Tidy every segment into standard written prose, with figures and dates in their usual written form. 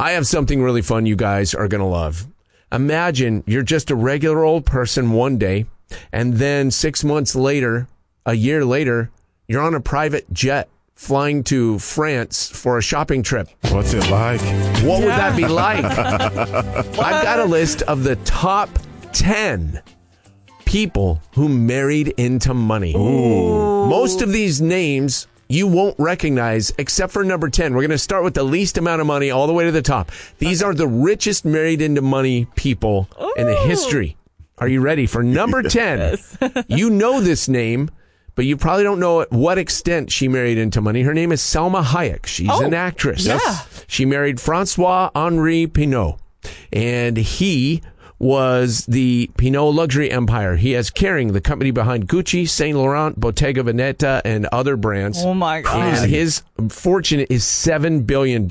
I have something really fun you guys are going to love. Imagine you're just a regular old person one day, and then 6 months later, a year later, you're on a private jet flying to France for a shopping trip. What's it like? What would that be like? I've got a list of the top 10 people who married into money. Ooh. Most of these names you won't recognize except for number 10. We're going to start with the least amount of money all the way to the top. These are the richest married into money people in the history. Are you ready for number 10? Yes. You know this name, but you probably don't know at what extent she married into money. Her name is Salma Hayek. She's an actress. Yeah. She married Francois-Henri Pinault, and he was the Pinault luxury empire. He has Kering, the company behind Gucci, Saint Laurent, Bottega Veneta, and other brands. Oh, my God. And his fortune is $7 billion.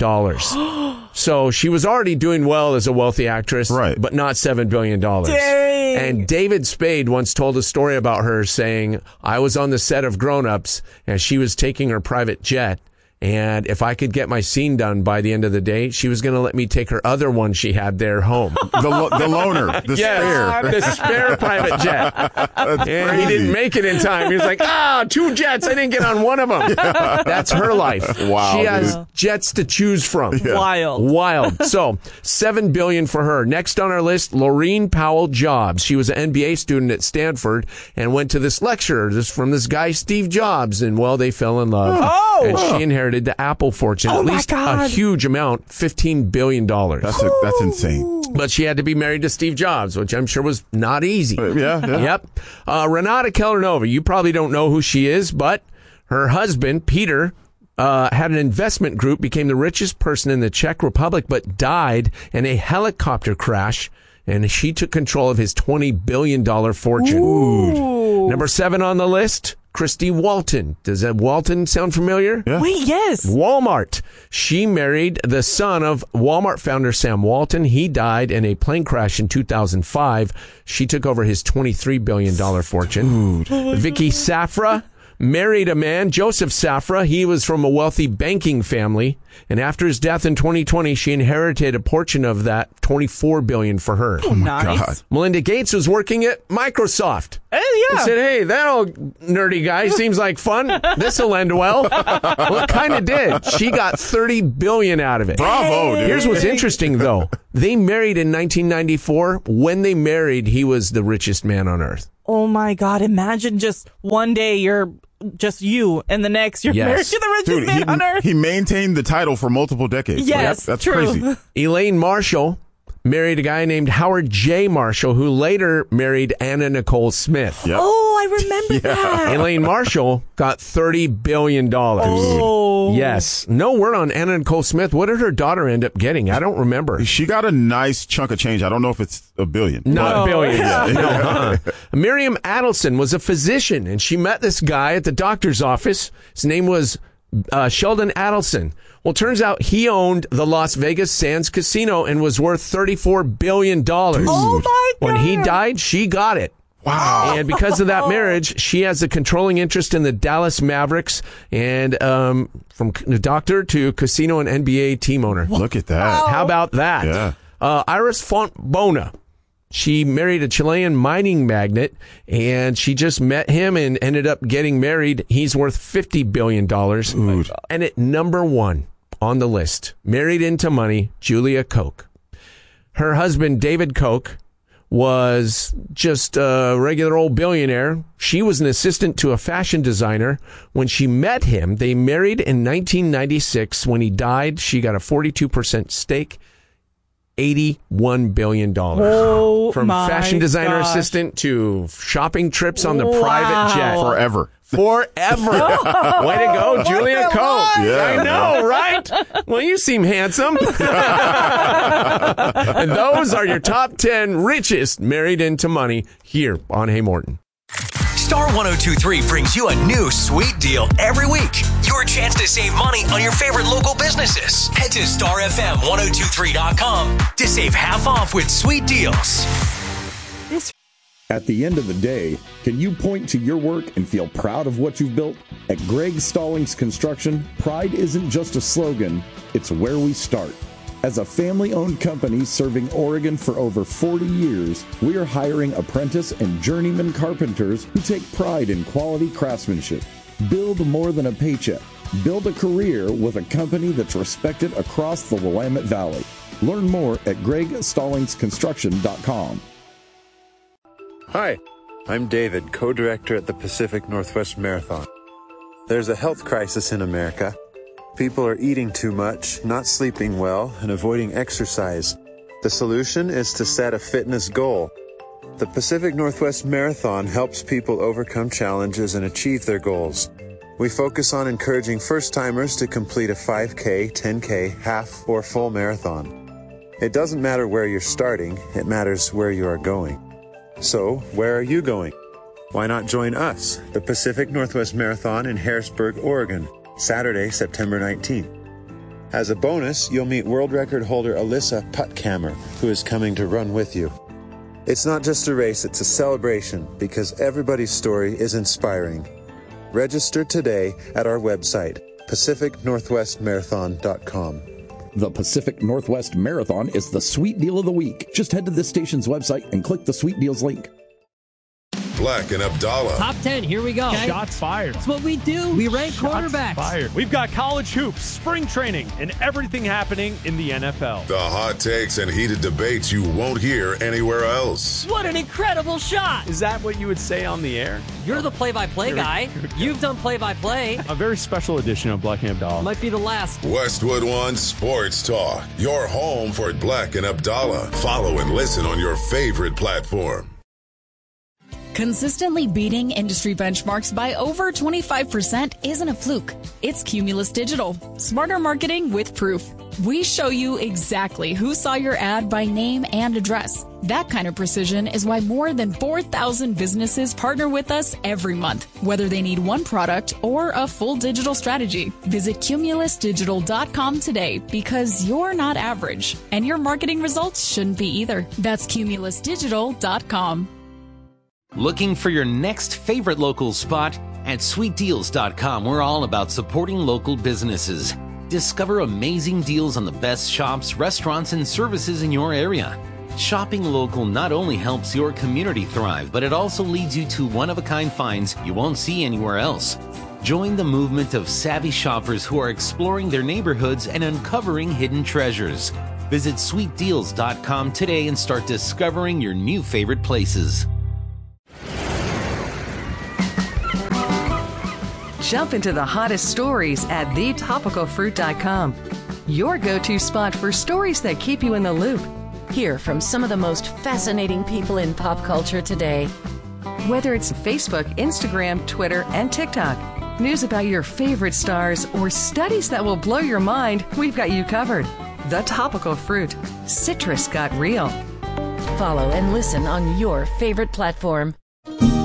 So she was already doing well as a wealthy actress, right, but not $7 billion. Dang. And David Spade once told a story about her saying, I was on the set of Grown Ups and she was taking her private jet. And if I could get my scene done by the end of the day, she was going to let me take her other one she had there home. The loaner, the spare. The spare private jet. That's And crazy. he didn't make it in time. He was like, 2 jets. I didn't get on one of them. Yeah. That's her life. Wow, she has dude. jets to choose from. Yeah. Wild. So, $7 billion for her. Next on our list, Laureen Powell Jobs. She was an MBA student at Stanford and went to this lecture from this guy, Steve Jobs. And, well, they fell in love. And she inherited the Apple fortune, at least a huge amount, $15 billion. That's insane. But she had to be married to Steve Jobs, which I'm sure was not easy. Yeah. Yep. Renata Kelernova, you probably don't know who she is, but her husband, Peter, had an investment group, became the richest person in the Czech Republic, but died in a helicopter crash, and she took control of his $20 billion fortune. Ooh. Number 7 on the list, Christy Walton. Does that Walton sound familiar? Yeah. Wait, yes. Walmart. She married the son of Walmart founder Sam Walton. He died in a plane crash in 2005. She took over his $23 billion fortune. Vicky Safra married a man, Joseph Safra. He was from a wealthy banking family. And after his death in 2020, she inherited a portion of that $24 billion for her. Oh, nice. God. Melinda Gates was working at Microsoft. Yeah. I said, hey, that old nerdy guy seems like fun. This'll end well. Well, it kind of did. She got $30 billion out of it. Bravo, dude. Here's what's interesting, though. They married in 1994. When they married, he was the richest man on earth. Oh, my God. Imagine just one day you're just you, and the next you're married to the richest man on earth. He maintained the title for multiple decades. Yes, That's true. crazy. Elaine Marshall married a guy named Howard J. Marshall, who later married Anna Nicole Smith. Yep. Oh, I remember that. Elaine Marshall got $30 billion. Oh. Yes. No word on Anna Nicole Smith. What did her daughter end up getting? I don't remember. She got a nice chunk of change. I don't know if it's $1 billion. Not No. billions. No. Miriam Adelson was a physician, and she met this guy at the doctor's office. His name was Sheldon Adelson. Well, turns out he owned the Las Vegas Sands Casino and was worth $34 billion. Oh, my God. When he died, she got it. Wow. And because of that marriage, she has a controlling interest in the Dallas Mavericks and from the doctor to casino and NBA team owner. Look at that. How about that? Yeah. Iris Fontbona. She married a Chilean mining magnate, and she just met him and ended up getting married. He's worth $50 billion. And at number 1 on the list, married into money, Julia Koch. Her husband, David Koch, was just a regular old billionaire. She was an assistant to a fashion designer. When she met him, they married in 1996. When he died, she got a 42% stake. $81 billion. Oh, From my fashion designer gosh. assistant to shopping trips on the private jet. Forever. Forever. Way to go, Julia Koch. Yeah, I know, right? Well, you seem handsome. And those are your top 10 richest married into money here on Hey Morton. Star 102.3 brings you a new sweet deal every week. Your chance to save money on your favorite local businesses. Head to starfm1023.com to save half off with sweet deals. At the end of the day, can you point to your work and feel proud of what you've built? At Greg Stallings Construction, pride isn't just a slogan, it's where we start. As a family-owned company serving Oregon for over 40 years, we are hiring apprentice and journeyman carpenters who take pride in quality craftsmanship. Build more than a paycheck. Build a career with a company that's respected across the Willamette Valley. Learn more at GregStallingsConstruction.com. Hi, I'm David, co-director at the Pacific Northwest Marathon. There's a health crisis in America. People are eating too much, not sleeping well, and avoiding exercise. The solution is to set a fitness goal. The Pacific Northwest Marathon helps people overcome challenges and achieve their goals. We focus on encouraging first-timers to complete a 5K, 10K, half, or full marathon. It doesn't matter where you're starting, it matters where you are going. So, where are you going? Why not join us, the Pacific Northwest Marathon in Harrisburg, Oregon, Saturday, September 19th. As a bonus, you'll meet world record holder Alyssa Puttkammer, who is coming to run with you. It's not just a race, it's a celebration, because everybody's story is inspiring. Register today at our website, PacificNorthwestMarathon.com. The Pacific Northwest Marathon is the sweet deal of the week. Just head to this station's website and click the Sweet Deals link. Black and Abdallah. Top 10, here we go. Okay. Shots fired. That's what we do. We rank quarterbacks. Fired. We've got college hoops, spring training, and everything happening in the NFL. The hot takes and heated debates you won't hear anywhere else. What an incredible shot. Is that what you would say on the air? You're the play-by-play guy. You've done play-by-play. A very special edition of Black and Abdallah. Might be the last. Westwood One Sports Talk. Your home for Black and Abdallah. Follow and listen on your favorite platform. Consistently beating industry benchmarks by over 25% isn't a fluke. It's Cumulus Digital. Smarter marketing with proof. We show you exactly who saw your ad by name and address. That kind of precision is why more than 4,000 businesses partner with us every month, whether they need one product or a full digital strategy. Visit CumulusDigital.com today because you're not average, and your marketing results shouldn't be either. That's CumulusDigital.com. Looking for your next favorite local spot? At SweetDeals.com, we're all about supporting local businesses. Discover amazing deals on the best shops, restaurants, and services in your area. Shopping local not only helps your community thrive, but it also leads you to one-of-a-kind finds you won't see anywhere else. Join the movement of savvy shoppers who are exploring their neighborhoods and uncovering hidden treasures. Visit SweetDeals.com today and start discovering your new favorite places. Jump into the hottest stories at thetopicalfruit.com. Your go-to spot for stories that keep you in the loop. Hear from some of the most fascinating people in pop culture today. Whether it's Facebook, Instagram, Twitter, and TikTok, news about your favorite stars, or studies that will blow your mind, we've got you covered. The Topical Fruit. Citrus got real. Follow and listen on your favorite platform.